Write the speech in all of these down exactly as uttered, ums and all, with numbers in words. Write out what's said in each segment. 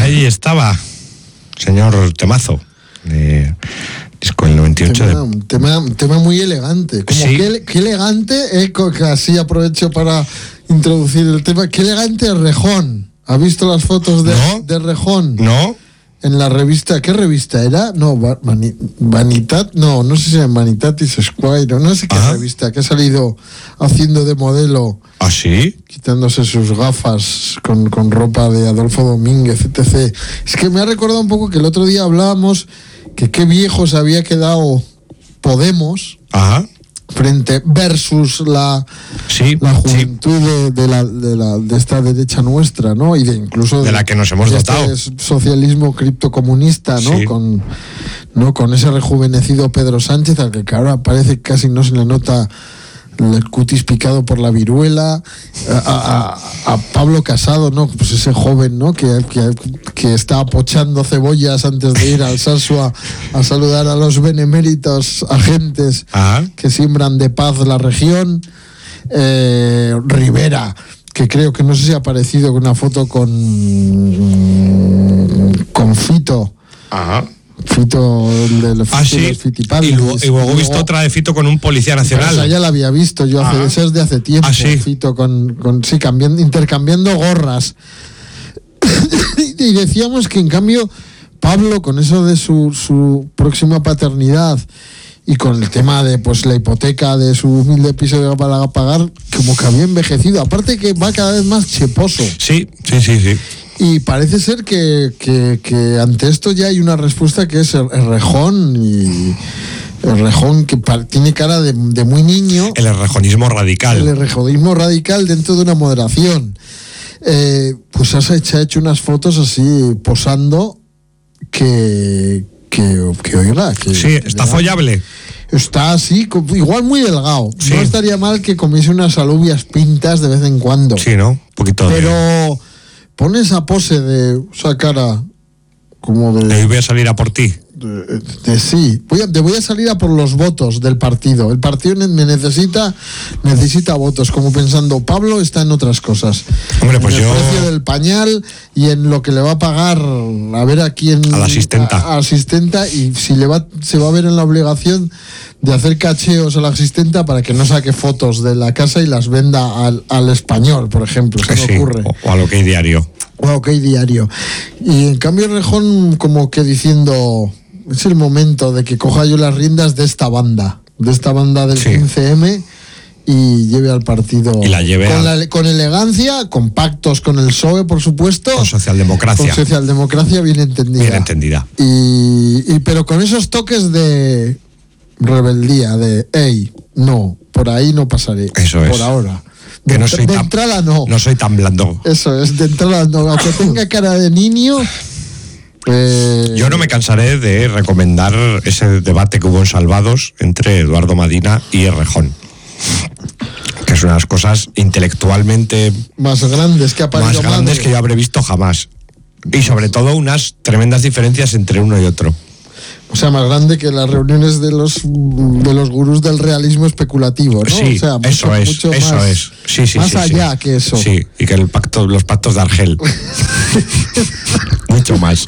Ahí estaba, señor Temazo, de disco del noventa y ocho. Tema, De... un tema, un tema muy elegante. Como Sí. qué, qué elegante, eh, que así aprovecho para introducir el tema. Qué elegante Rejón. ¿Ha visto las fotos de, No. de Rejón? ¿No? En la revista, ¿qué revista era? No, Va- Vani- Vanitat, no, no sé si era Vanitatis Squire, no sé qué Ajá. revista, que ha salido haciendo de modelo, ¿Ah, sí? quitándose sus gafas con, con ropa de Adolfo Domínguez, etcétera. Es que me ha recordado un poco que el otro día hablábamos que qué viejo se había quedado Podemos Ajá. frente versus la, Sí, la sí. juventud de, de la, de, la, de esta derecha nuestra, ¿no? Y de incluso De la que nos hemos de dotado. este socialismo criptocomunista, ¿no? Sí. Con, ¿no? Con ese rejuvenecido Pedro Sánchez, al que ahora parece casi no se le nota el cutis picado por la viruela, a, a, a Pablo Casado, ¿no? Pues ese joven, ¿no? Que, que, que está apochando cebollas antes de ir al Sasua a saludar a los beneméritos agentes Ajá. que siembran de paz la región. Eh, Rivera, que creo que no sé si ha aparecido con una foto con con Fito. Ajá. Fito, el del Ah, Fito sí. de los Fitipaldis. Y luego, y luego he visto Luego- otra de Fito con un policía nacional. Esa ya la había visto yo hace, Ah. esa es de hace tiempo. Ah, sí. Fito con, con sí, cambiando, intercambiando gorras. Y decíamos que en cambio Pablo, con eso de su, su próxima paternidad y con el tema de pues la hipoteca de su humilde piso para pagar, como que había envejecido. Aparte que va cada vez más cheposo. Sí, sí, sí, sí. Y parece ser que, que, que ante esto ya hay una respuesta que es el, el Rejón, y el Rejón que pa- tiene cara de, de muy niño, El rejonismo radical. el rejonismo radical dentro de una moderación. Eh, pues has hecho, ha hecho unas fotos así posando que, que, que oiga, que, Sí, que está le da- follable. Está así, co- igual muy delgado. Sí. No estaría mal que comiese unas alubias pintas de vez en cuando. Sí, ¿no? Un poquito de... Pero pone esa pose de esa cara como de, de... Voy a salir a por ti. de, de sí. Voy a, te voy a salir a por los votos del partido. El partido ne- me necesita necesita votos, como pensando Pablo está en otras cosas. Hombre, pues en el yo- precio del pañal y en lo que le va a pagar a ver a quién A la asistenta. a, a asistenta, y si le va se va a ver en la obligación de hacer cacheos a la asistenta para que no saque fotos de la casa y las venda al, al Español, por ejemplo. Se Que me sí, ocurre. o, o a lo que hay diario. O OK Diario. Y en cambio Rejón como que diciendo, es el momento de que coja yo las riendas de esta banda, de esta banda del Sí. quince eme, y lleve al partido Y la lleve con, a- la- con elegancia, con pactos con el P S O E, por supuesto, Con socialdemocracia. con socialdemocracia bien entendida. Bien entendida. Y, y pero con esos toques de rebeldía, de hey, no, por ahí no pasaré. Eso es. Por ahora. Que De, no soy de tan- entrada no. No soy tan blando. Eso es, de entrada no. Aunque tenga cara de niño. eh, Yo no me cansaré de recomendar ese debate que hubo en Salvados entre Eduardo Madina y Errejón, que es unas cosas intelectualmente Más grandes que ha parido más grandes madre. que yo habré visto jamás. Y sobre todo unas tremendas diferencias entre uno y otro. O sea, más grande que las reuniones de los de los gurús del realismo especulativo, ¿no? Sí, o sea, mucho, eso es, mucho eso más, es. Sí, sí, más sí, allá sí. que eso. Sí, y que el pacto, los pactos de Argel. Mucho más.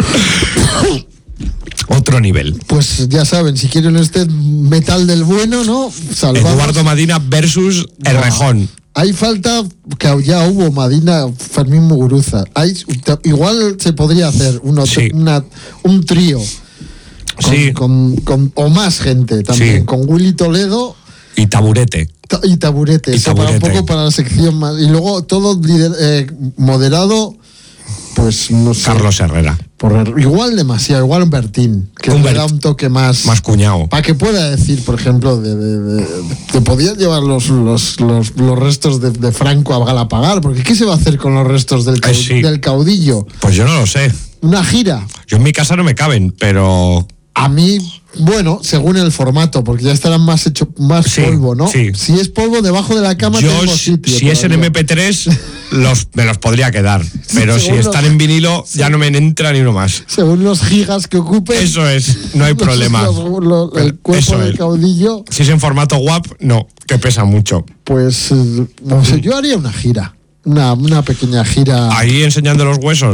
Otro nivel. Pues ya saben, si quieren este metal del bueno, ¿no? Salvados. Eduardo Madina versus Errejón. Hay falta, que ya hubo Madina, Fermín Muguruza. Hay, igual se podría hacer uno, Sí. una, un trío. Con, Sí. con, con- o más gente también, Sí. con Willy Toledo Y Taburete. ta- y Taburete, Y eso para un Taburete. poco para la sección más. Y luego todo lider- eh, moderado, pues no sé. Carlos Herrera. Por, igual demasiado, igual un Bertín, que Un le Bert- da un toque más. Más cuñado. Para que pueda decir, por ejemplo, de, de, de- te podías llevar los, los, los, los restos de, de Franco a Galapagar, porque ¿qué se va a hacer con los restos del, Ay, cau- sí. del caudillo? Pues yo no lo sé. Una gira. Yo en mi casa no me caben, pero A mí, bueno, según el formato, porque ya estarán más hecho más Sí, polvo, ¿no? sí. Si es polvo debajo de la cama, yo tengo si, sitio. si es en todavía. eme pe tres los, me los podría quedar. Pero si seguro. están en vinilo ya no me entra ni uno más. Según los gigas que ocupe. Eso es, no hay los- problema. los- los- el cuerpo Eso del es. caudillo, Si es en formato W A P, no, que pesa mucho. pues eh, no sé, yo haría una gira. Una, una pequeña gira. Ahí enseñando los huesos,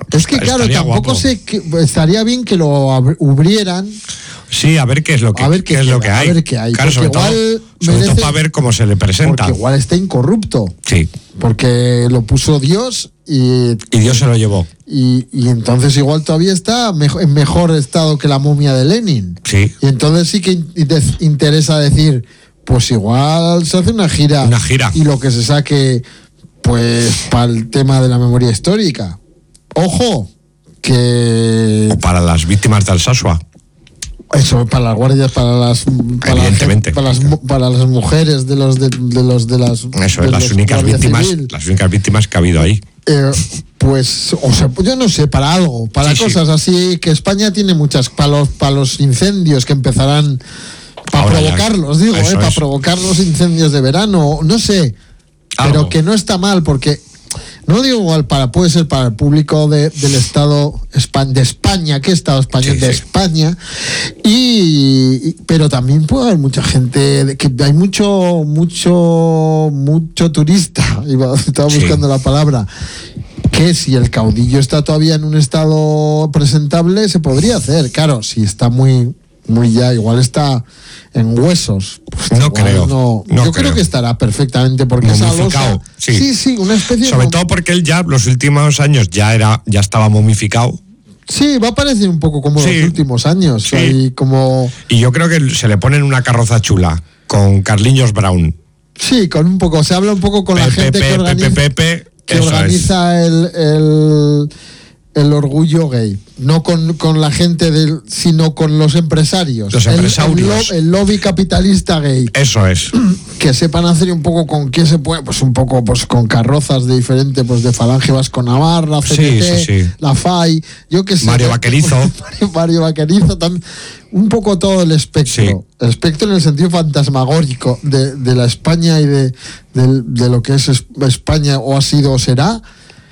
Es que claro, estaría tampoco guapo. sé que estaría bien que lo ab- abrieran. Sí, a ver qué es lo que, A ver qué qué es queda, lo que hay. a ver qué hay, Claro, sobre porque todo, igual sobre todo merece- para ver cómo se le presenta. Porque igual está incorrupto. Sí, Porque lo puso Dios y, y Dios se lo llevó. y, y entonces igual todavía está mejo- en mejor estado que la momia de Lenin. Sí, Y entonces sí que in- te interesa decir, pues igual se hace una gira. Una gira. Y lo que se saque, pues, para el tema de la memoria histórica. Ojo, que... o para las víctimas de Alsasua. Eso, para las guardias, para las... Para la Evidentemente. gente- para, las, mu- para las mujeres de los de, de los de las... Eso de es, las los únicas guardia víctimas, civil. las únicas víctimas que ha habido ahí. Eh, pues, o sea, yo no sé, para algo, para Sí, cosas sí. así, que España tiene muchas, para los, para los incendios que empezarán, para Ahora ya. provocarlos, digo, eh, Eso para es. provocar los incendios de verano, no sé, Algo. pero que no está mal, porque, no digo igual, para, puede ser para el público de, del Estado Espa- de España, ¿qué Estado español? Sí, de sí. España, y, y- pero también puede haber mucha gente, de- que hay mucho, mucho, mucho turista, iba, estaba Sí. buscando la palabra, que si el caudillo está todavía en un estado presentable, se podría hacer. Claro, si está muy, muy ya, igual está en huesos. Pues No igual creo, no- no yo creo. creo. que estará perfectamente porque esa Momificado, losa. sí. sí, sí, una especie Sobre de. todo porque él ya, los últimos años, ya era, ya estaba momificado. Sí, va a parecer un poco como Sí. los últimos años. Sí. Ahí como. Y yo creo que se le pone en una carroza chula con Carliños Brown. Sí, con un poco. Se habla un poco con la Pepe, gente que Pepe, organiza. Pepe, Pepe, que eso organiza el, el, el orgullo gay. No con, con la gente del, sino con los empresarios. Los El- empresarios. El, lo- el lobby capitalista gay. es. Eso es. Que sepan hacer un poco con qué se puede, pues un poco pues con carrozas de diferente, pues de Falange Vasco Navarra, C T T, Sí, sí, sí. la F A I, yo que sé. Mario Vaquerizo. Mario, Mario Vaquerizo también. Un poco todo el espectro. Sí. El espectro en el sentido fantasmagórico de, de la España y de, de, de lo que es es- España o ha sido o será.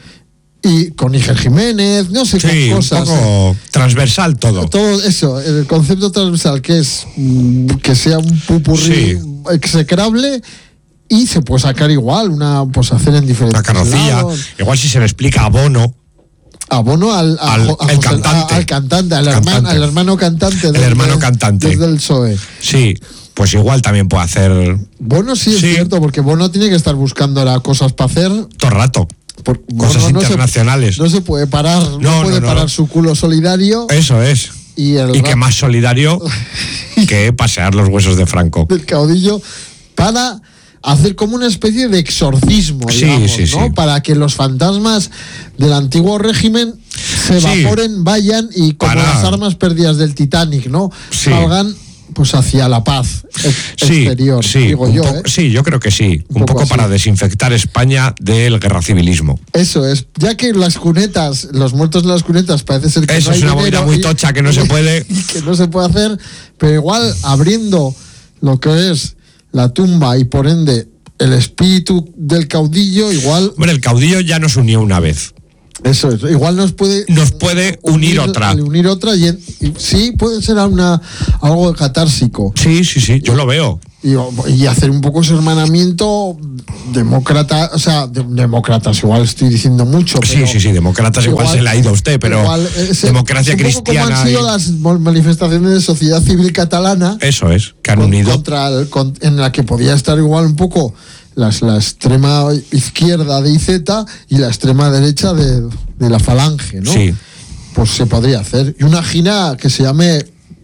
Y con Iker Jiménez, no sé Sí, qué un cosas. poco transversal todo. Todo eso, el concepto transversal que es mm, que sea un pupurrí Sí. execrable y se puede sacar igual, una pues hacer en diferentes La carrocilla. lados. Igual si se le explica a Bono, Abono al, a Al- Jo- a el José- cantante. a- al cantante, al, Cantante. hermano, al hermano cantante. El desde- hermano cantante. Desde el P S O E. sí, pues igual también puede hacer Bono sí es Sí. cierto, porque Bono tiene que estar buscando ahora cosas para hacer. todo el rato. por- Cosas Bono no se- internacionales. No se, puede parar, no, No, puede no, no. parar su culo solidario. Eso es. y el Y que rap más solidario que pasear los huesos de Franco. del caudillo para hacer como una especie de exorcismo, Sí, digamos, sí, ¿no? sí. Para que los fantasmas del antiguo régimen se Sí. evaporen, vayan y como Para- las armas perdidas del Titanic, ¿no? Sí. Salgan pues hacia la paz ex- Sí, exterior, sí, digo un yo, poco- ¿eh? sí, yo creo que sí. Un Un, poco poco, así. para desinfectar España del guerra civilismo. Eso es, ya que las cunetas, los muertos en las cunetas parece ser que Eso no hay es una movida dinero muy y- tocha que no se puede. y que no se puede hacer, pero igual abriendo lo que es la tumba y por ende el espíritu del caudillo, igual Hombre, el caudillo ya nos unió una vez. eso es, igual nos puede Nos puede unir otra. unir otra y, en- y sí puede ser una algo catársico Sí, sí, sí, yo lo veo. y, y hacer un poco ese hermanamiento demócrata, o sea, de- demócratas, igual estoy diciendo mucho, Sí, pero sí, sí, demócratas igual, se le ha ido a usted, pero igual, ese- democracia un poco como cristiana. han sido y- las mo- manifestaciones de sociedad civil catalana Eso es, que han con- unido. contra el- con- en la que podía estar igual un poco las, la extrema izquierda de I Z y la extrema derecha de, de la Falange, ¿no? Sí. Pues se podría hacer. Y una gira que se llame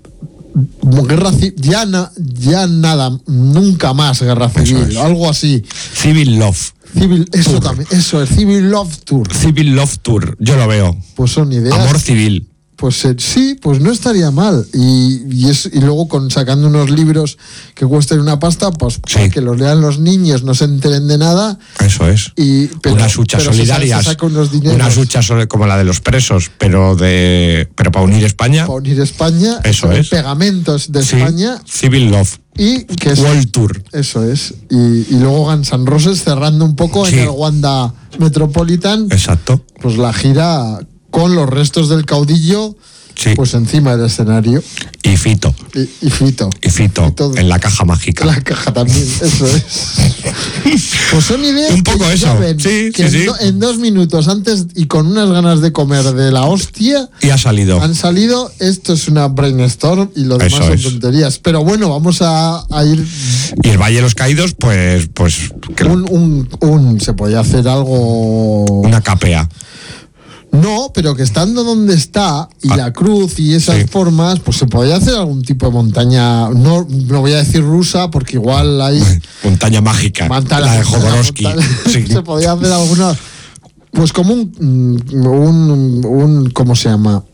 Guerra Civil, ya, na- ya nada, nunca más Guerra Civil, es. algo así. Civil Love. Civil, eso Tour. también, eso es Civil Love Tour. Civil Love Tour, yo lo veo. Pues son ideas. Amor civil. Pues eh, sí, pues no estaría mal. Y, y, es, y luego con sacando unos libros que cuesten una pasta, pues Sí. para que los lean los niños, no se enteren de nada. Eso es. Y, pero, unas huchas pero se sa- solidarias. Se saca unos dineros Unas huchas sobre- como la de los presos, pero de pero para unir España. para unir España. Eso es. Pegamentos de Sí, España. Civil Love. Y que es, World Tour. eso es. Y, y luego Guns N' Roses cerrando un poco Sí. en el Wanda Metropolitan. Exacto. Pues la gira con los restos del caudillo Sí. Pues encima del escenario. Y Fito. Y, y Fito. Y Fito, Fito en la caja mágica. La caja también, eso es. Pues son ideas Un poco que eso. saben Sí, que sí, en, sí. do, en dos minutos antes y con unas ganas de comer de la hostia Y ha salido. han salido. Esto es una brainstorm y lo demás Eso son es. tonterías. Pero bueno, vamos a, a ir. Y el Valle de los Caídos, pues, pues que Un, un, un, se podía hacer algo. una capea. No, pero que estando donde está y Ah, la cruz y esas sí. formas, pues se podía hacer algún tipo de montaña. No, no voy a decir rusa porque igual hay. Montaña mágica. Manta- la de Jodorowsky. monta- Sí. Se podía hacer alguna. Pues como un. un, un ¿Cómo se llama?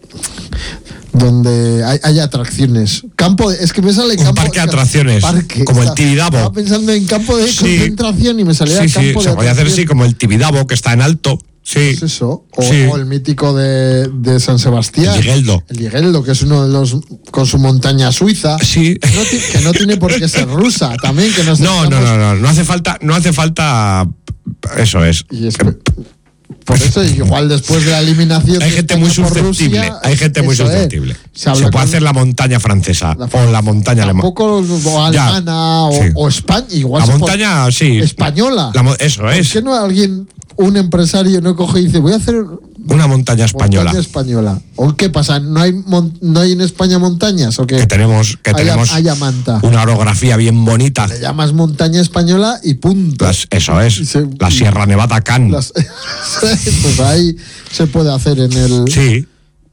Donde hay, hay atracciones. Campo de, es que me sale Un campo. parque de atracciones, como el Estaba- Tibidabo. Estaba pensando en campo de Sí. concentración y me salía Sí, sí, campo de se podía hacer así atracción. como el Tibidabo, que está en alto. Sí. Pues eso. O, Sí. o el mítico de, de San Sebastián. El Ligueldo. El Ligueldo, que es uno de los. Con su montaña suiza. Sí. Que no, ti- que no tiene por qué ser rusa también. Que nos No, no, estamos- no, no, no hace falta, no hace falta, eso es. Y es que- por eso, igual después de la eliminación. Hay de gente España muy por susceptible, Rusia, hay gente muy eso es. susceptible. Se Se, habla puede con- hacer la montaña francesa la- o la montaña alemana. Tampoco o Ya, alemana o, sí. o España. Igual La se montaña, pone- sí. española. La mo- eso ¿Por es. qué no alguien, un empresario, no coge y dice, voy a hacer Una montaña española. montaña española? ¿O qué pasa? ¿No hay, mon- no hay en España montañas? ¿O qué? Que tenemos, que Hay- tenemos hay a manta. una orografía bien bonita. Le llamas montaña española y punto. Las- eso es. Y se- la Sierra Nevada Can. Las- pues ahí se puede hacer en el. Sí.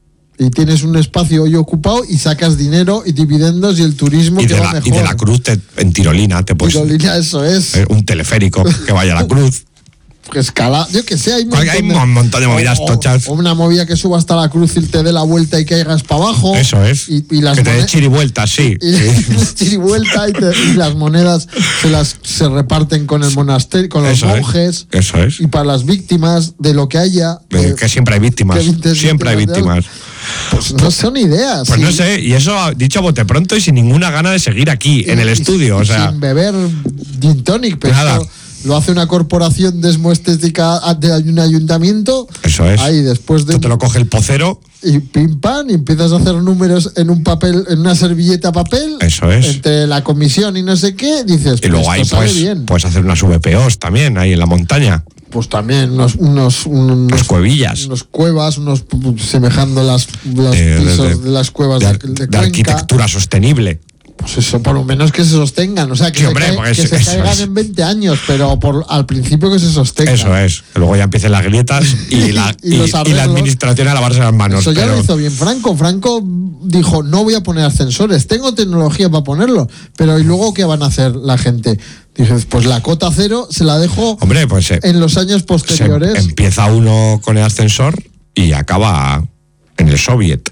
Y tienes un espacio hoy ocupado y sacas dinero y dividendos y el turismo Y que de, va la, mejor. y de la cruz te- en tirolina te puedes. Tirolina, eso es. eh, un teleférico que vaya a la cruz. Escala, yo que sé, hay un Hay un montón de movidas o- tochas. O una movida que suba hasta la cruz y te dé la vuelta y caigas para abajo. Eso es. Y, y las que te dé mone- chirivueltas, sí. y, sí. chirivuelta y, te- y las monedas se las se reparten con el monasterio, con los Eso es. monjes. Eso es. Y para las víctimas de lo que haya. Eh, eh, que siempre hay víctimas. que víctimas Siempre hay de algo. víctimas. pues no son ideas. Pues sí. no sé, y eso dicho a bote pronto y sin ninguna gana de seguir aquí, en el Y- estudio. y O sea, sin beber gin tonic, pero Nada. esto lo hace una corporación desmoestética de un ayuntamiento. eso es. Ahí después de Esto te lo coge el pocero. y pim pam y empiezas a hacer números en un papel, en una servilleta papel. Eso es. Entre la comisión y no sé qué, dices, Y luego pues ahí esto sale pues, bien. puedes hacer unas V P Os también, ahí en la montaña. Pues también unos unos Unas unos, cuevillas. unos cuevas, unos semejando las los De- de- pisos de- de, las cuevas de, de, ar- de de Cuenca. arquitectura sostenible. Pues eso, por lo menos que se sostengan. O sea, que Sí, se, hombre, cae- porque que es- se eso caigan es. en veinte años, pero por al principio que se sostengan. Eso es. Que luego ya empiecen las grietas y la, Y y, los y la arreglos. administración a lavarse las manos. Eso ya pero- lo hizo bien Franco. Franco dijo, no voy a poner ascensores, tengo tecnología para ponerlo. Pero ¿y luego qué van a hacer la gente? Dices, pues la cota cero se la dejo Hombre, pues eh, en los años se posteriores. empieza uno con el ascensor y acaba en el soviet.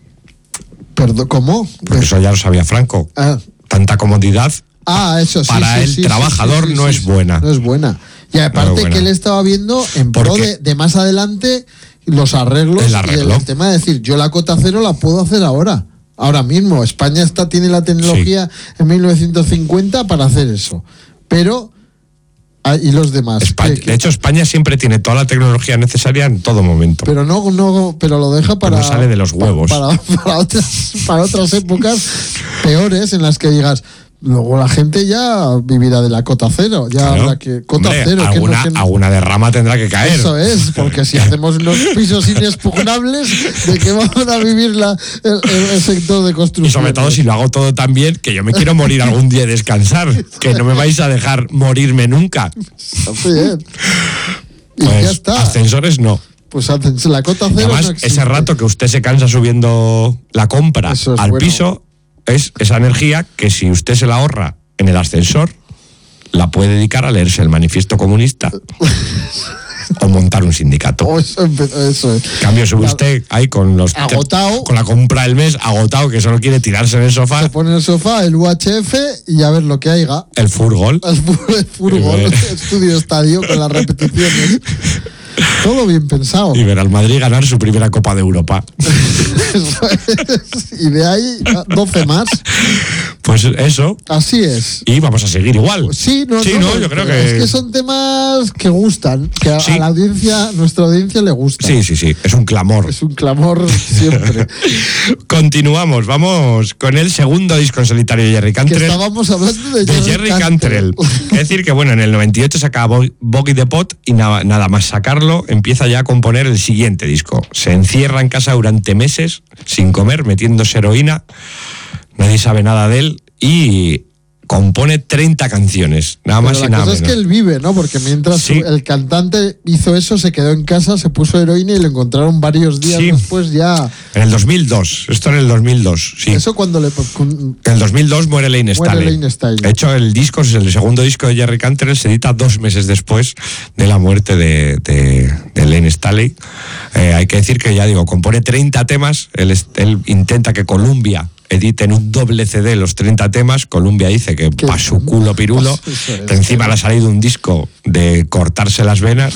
Perdón, ¿cómo? Porque eso ya lo sabía Franco. Ah, Tanta comodidad. ah, eso sí. Para sí, el sí, sí, trabajador sí, sí, no sí, es sí. buena. No es buena. Y aparte No es buena. que él estaba viendo en pro Porque- de, de más adelante los arreglos El y arreglo. el tema de decir, yo la cota cero la puedo hacer ahora. Ahora mismo. España está, tiene la tecnología en mil novecientos cincuenta para hacer eso. Pero, ah, y los demás. España- ¿Qué- qué? de hecho, España siempre tiene toda la tecnología necesaria en todo momento. Pero no, no, pero lo deja para. no sale de los huevos. Para, para otras, para otras épocas peores en las que digas. Luego la gente ya vivirá de la cota cero. Ya Claro. habrá que. Cota Hombre, cero. que no- alguna, que no- alguna derrama tendrá que caer. Eso es, porque si hacemos unos pisos inexpugnables, ¿de qué van a vivir la, el, el- el sector de construcción? Y sobre todo si lo hago todo tan bien que yo me quiero morir algún día y descansar. Que no me vais a dejar morirme nunca. Está bien. Y Pues, ya está. ascensores no. Pues hacen la cota Y cero. además, no existe. ese rato que usted se cansa subiendo la compra Eso es al bueno. piso, es esa energía que si usted se la ahorra en el ascensor, la puede dedicar a leerse el manifiesto comunista o montar un sindicato. Oh, eso, empe- eso es. En cambio, sube usted ahí con los Agotado. con la compra del mes, agotado, que solo quiere tirarse en el sofá, Se pone en el sofá el U H F y a ver lo que haya. el furgol. El fu- el furgón, Eh. estudio estadio con las repeticiones. Todo bien pensado. Y ver al Madrid ganar su primera Copa de Europa. Eso es. Y de ahí doce más. Pues eso. Así es. Y vamos a seguir igual. Sí, no, sí, no, no yo creo que... Es que son temas que gustan, que a, sí. a la audiencia, nuestra audiencia le gusta. Sí, sí, sí, es un clamor. Es un clamor siempre. Continuamos, vamos con el segundo disco en solitario de Jerry Cantrell. Que estábamos hablando de, de Jerry, Jerry Cantrell. Cantrell. Es decir, que bueno, en el noventa y ocho sacaba Bogey the Pot y nada, nada más sacarlo, empieza ya a componer el siguiente disco. Se encierra en casa durante meses, sin comer, metiéndose heroína. Nadie sabe nada de él y compone treinta canciones, nada más Pero y la nada cosa menos. es que él vive, ¿no? Porque mientras Sí. el cantante hizo eso, se quedó en casa, se puso heroína y lo encontraron varios días Sí. después ya. En el dos mil dos, esto en el dos mil dos, sí. Eso cuando le... con- En el dos mil dos muere Lane Muere Staley. Lane Staley. De hecho, el disco, es el segundo disco de Jerry Cantrell, se edita dos meses después de la muerte de, de, de Lane Staley. Eh, hay que decir que, ya digo, compone treinta temas. Él, es- él intenta que Columbia edite en un doble C D los treinta temas. Columbia dice que ¿Qué? pa' su culo pirulo, Eso es. que encima le ha salido un disco de cortarse las venas.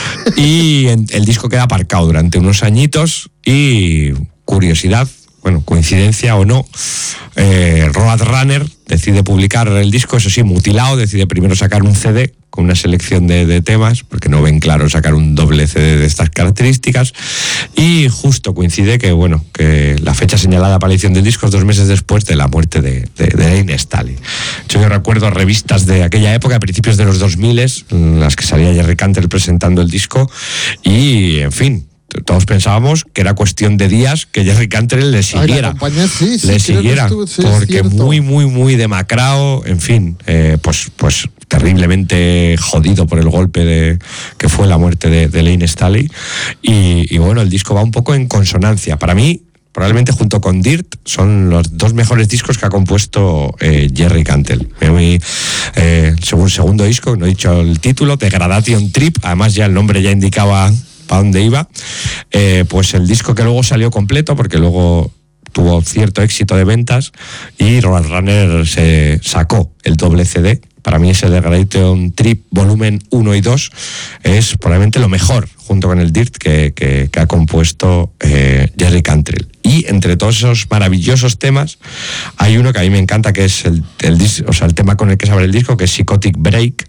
Y en- el disco queda aparcado durante unos añitos. Y curiosidad, bueno, coincidencia o no, eh, Roadrunner decide publicar el disco, eso sí, mutilado, decide primero sacar un C D con una selección de, de temas, porque no ven claro sacar un doble C D de estas características, y justo coincide que, bueno, que la fecha señalada para la edición del disco es dos meses después de la muerte de, de, de Lane Staley. Yo, yo recuerdo revistas de aquella época, a principios de los dos mil, en las que salía Jerry Cantrell presentando el disco, y, en fin, todos pensábamos que era cuestión de días que Jerry Cantrell le Ay, siguiera. la compañía, sí, sí, le creo que siguiera. estuvo- sí, es porque cierto. muy, muy, muy demacrado, en fin, eh, pues, pues terriblemente jodido por el golpe de que fue la muerte de, de Lane Staley. Y, y bueno, el disco va un poco en consonancia. Para mí, probablemente junto con Dirt, son los dos mejores discos que ha compuesto eh, Jerry Cantrell. Muy, eh, según segundo disco, no he dicho el título, Degradation Trip, además ya el nombre ya indicaba para dónde iba, eh, pues el disco que luego salió completo, porque luego tuvo cierto éxito de ventas, y Roadrunner se sacó el doble C D. Para mí ese Degradation Trip volumen uno y dos es probablemente lo mejor, junto con el Dirt, que, que, que ha compuesto eh, Jerry Cantrell. Y entre todos esos maravillosos temas, hay uno que a mí me encanta, que es el, el, dis- o sea, el tema con el que se abre el disco, que es Psychotic Break.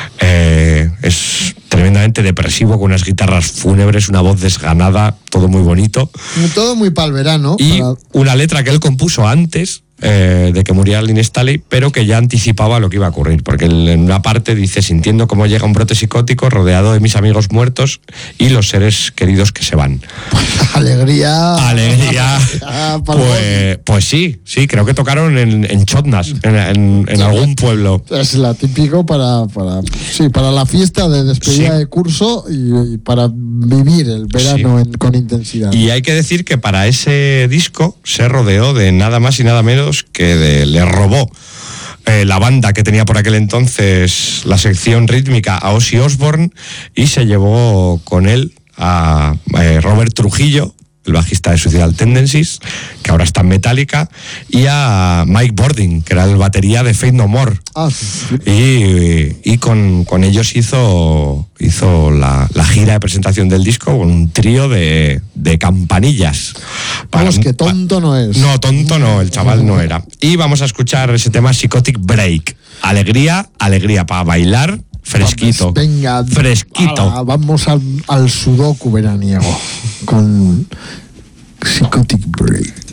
Eh, es tremendamente depresivo, con unas guitarras fúnebres, una voz desganada, todo muy bonito. Todo muy para el verano. Y para- una letra que él compuso antes eh, de que muriera Lane Staley, pero que ya anticipaba lo que iba a ocurrir, porque él en una parte dice: sintiendo cómo llega un brote psicótico, rodeado de mis amigos muertos y los seres queridos que se van. Alegría. Alegría. Ah, para el Pues, pues sí, sí, creo que tocaron en, en Chotnas, en, en- en algún pueblo. Es la típico para, para sí, para la fiesta de despedida Sí. de curso y, y para vivir el verano en- con intensidad. Y hay que decir que para ese disco se rodeó de nada más y nada menos que de, le robó eh, la banda que tenía por aquel entonces la sección rítmica a Ozzy Osbourne, y se llevó con él a eh, Robert Trujillo, el bajista de Suicidal Tendencies, que ahora está en Metallica, y a Mike Bordin, que era el batería de Faith No More. Ah, sí, sí. Y, y con, con ellos hizo, hizo la, la gira de presentación del disco con un trío de, de campanillas. Vamos, Para- que tonto no es. No, tonto no, el chaval no era. Y vamos a escuchar ese tema, Psychotic Break. Alegría, alegría para bailar, fresquito. Venga, Fresquito. ala, vamos al, al sudoku veraniego con Psychotic Break.